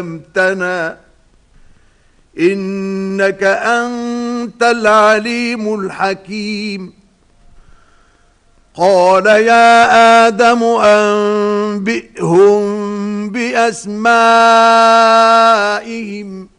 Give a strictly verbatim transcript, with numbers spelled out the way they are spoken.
علمتنا إنك أنت العليم الحكيم. قال يا آدم أنبئهم بأسمائهم